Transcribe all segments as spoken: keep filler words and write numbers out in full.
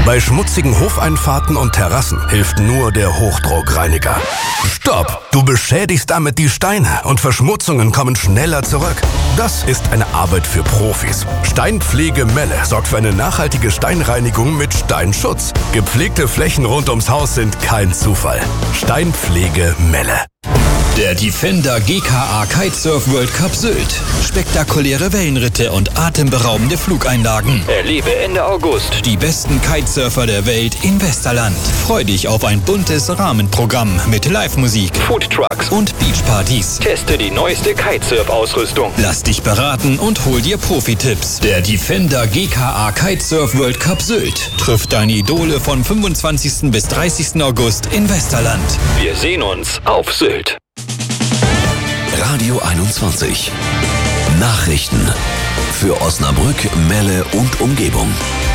Bei schmutzigen Hofeinfahrten und Terrassen hilft nur der Hochdruckreiniger. Stopp! Du beschädigst damit die Steine und Verschmutzungen kommen schneller zurück. Das ist eine Arbeit für Profis. Steinpflege Melle sorgt für eine nachhaltige Steinreinigung mit Steinschutz. Gepflegte Flächen rund ums Haus sind kein Zufall. Steinpflege Melle. Der Defender G K A Kitesurf World Cup Sylt. Spektakuläre Wellenritte und atemberaubende Flugeinlagen. Erlebe Ende August die besten Kitesurfer der Welt in Westerland. Freu dich auf ein buntes Rahmenprogramm mit Live-Musik, Foodtrucks und Beachpartys. Teste die neueste Kitesurf-Ausrüstung. Lass dich beraten und hol dir Profi-Tipps. Der Defender G K A Kitesurf World Cup Sylt trifft deine Idole von fünfundzwanzigsten bis dreißigsten August in Westerland. Wir sehen uns auf Sylt. Radio einundzwanzig. Nachrichten für Osnabrück, Melle und Umgebung.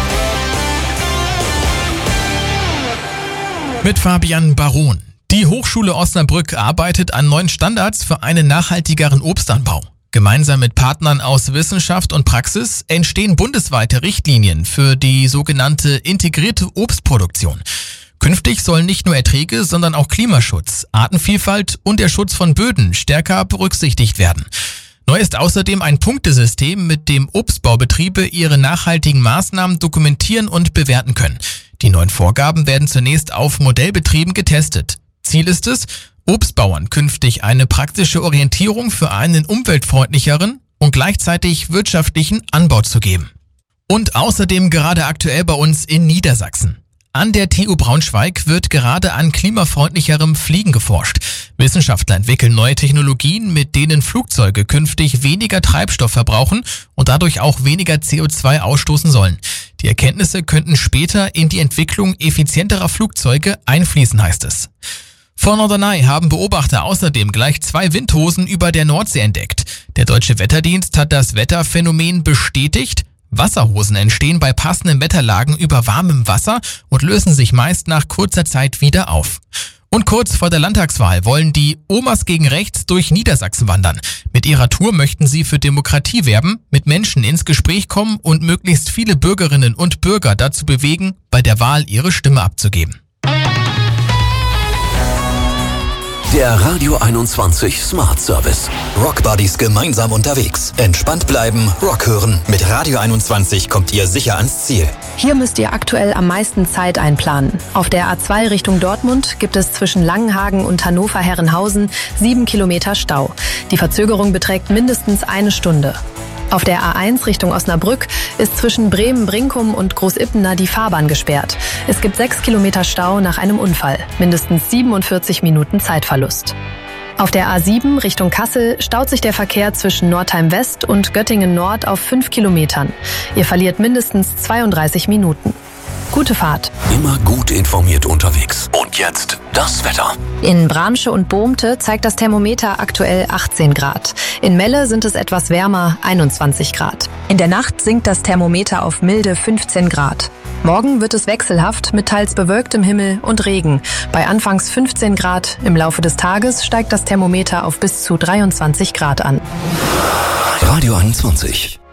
Mit Fabian Baron. Die Hochschule Osnabrück arbeitet an neuen Standards für einen nachhaltigeren Obstanbau. Gemeinsam mit Partnern aus Wissenschaft und Praxis entstehen bundesweite Richtlinien für die sogenannte integrierte Obstproduktion. Künftig sollen nicht nur Erträge, sondern auch Klimaschutz, Artenvielfalt und der Schutz von Böden stärker berücksichtigt werden. Neu ist außerdem ein Punktesystem, mit dem Obstbaubetriebe ihre nachhaltigen Maßnahmen dokumentieren und bewerten können. Die neuen Vorgaben werden zunächst auf Modellbetrieben getestet. Ziel ist es, Obstbauern künftig eine praktische Orientierung für einen umweltfreundlicheren und gleichzeitig wirtschaftlichen Anbau zu geben. Und außerdem gerade aktuell bei uns in Niedersachsen. An der T U Braunschweig wird gerade an klimafreundlicherem Fliegen geforscht. Wissenschaftler entwickeln neue Technologien, mit denen Flugzeuge künftig weniger Treibstoff verbrauchen und dadurch auch weniger C O zwei ausstoßen sollen. Die Erkenntnisse könnten später in die Entwicklung effizienterer Flugzeuge einfließen, heißt es. Vor Norderney haben Beobachter außerdem gleich zwei Windhosen über der Nordsee entdeckt. Der Deutsche Wetterdienst hat das Wetterphänomen bestätigt. Wasserhosen entstehen bei passenden Wetterlagen über warmem Wasser und lösen sich meist nach kurzer Zeit wieder auf. Und kurz vor der Landtagswahl wollen die Omas gegen Rechts durch Niedersachsen wandern. Mit ihrer Tour möchten sie für Demokratie werben, mit Menschen ins Gespräch kommen und möglichst viele Bürgerinnen und Bürger dazu bewegen, bei der Wahl ihre Stimme abzugeben. Der Radio einundzwanzig Smart Service. Rock Buddies gemeinsam unterwegs. Entspannt bleiben, Rock hören. Mit Radio einundzwanzig kommt ihr sicher ans Ziel. Hier müsst ihr aktuell am meisten Zeit einplanen. Auf der A zwei Richtung Dortmund gibt es zwischen Langenhagen und Hannover-Herrenhausen sieben Kilometer Stau. Die Verzögerung beträgt mindestens eine Stunde. Auf der A eins Richtung Osnabrück ist zwischen Bremen-Brinkum und Großippener die Fahrbahn gesperrt. Es gibt sechs Kilometer Stau nach einem Unfall, mindestens siebenundvierzig Minuten Zeitverlust. Auf der A sieben Richtung Kassel staut sich der Verkehr zwischen Northeim West und Göttingen Nord auf fünf Kilometern. Ihr verliert mindestens zweiunddreißig Minuten. Gute Fahrt. Immer gut informiert unterwegs. Und jetzt das Wetter. In Bramsche und Bohmte zeigt das Thermometer aktuell achtzehn Grad. In Melle sind es etwas wärmer, einundzwanzig Grad. In der Nacht sinkt das Thermometer auf milde fünfzehn Grad. Morgen wird es wechselhaft mit teils bewölktem Himmel und Regen. Bei anfangs fünfzehn Grad, im Laufe des Tages steigt das Thermometer auf bis zu dreiundzwanzig Grad an. Radio einundzwanzig.